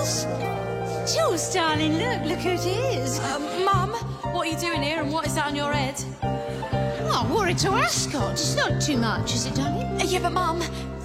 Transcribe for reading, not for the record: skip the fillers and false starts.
Jules? Jules, darling, look who it is. Mum, what are you doing here and what is that on your head? Oh, worried to Ascot. It's not too much, is it, darling? Yeah, but Mum,